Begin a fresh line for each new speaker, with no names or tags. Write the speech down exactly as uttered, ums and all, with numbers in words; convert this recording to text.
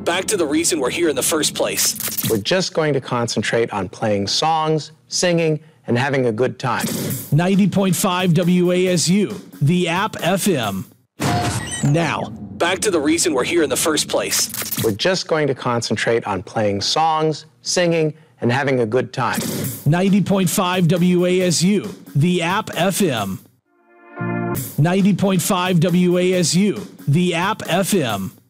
back to the reason we're here in the first place.
We're just going to concentrate on playing songs, singing, and having a good time.
ninety point five W A S U, the app F M. Now,
back to the reason we're here in the first place.
We're just going to concentrate on playing songs, singing, and having a good time.
ninety point five W A S U, the app F M. ninety point five W A S U, the app F M.